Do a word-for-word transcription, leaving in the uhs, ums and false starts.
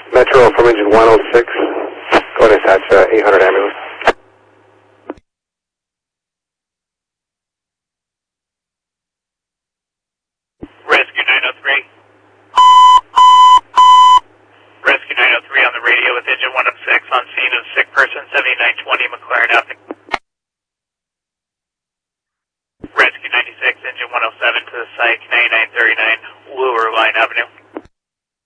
Metro from engine one oh six. Go ahead and attach uh, eight hundred ambulance. Rescue nine oh three. Rescue nine oh three on the radio with engine one oh six on scene of sick person seventy-nine twenty McLaren F.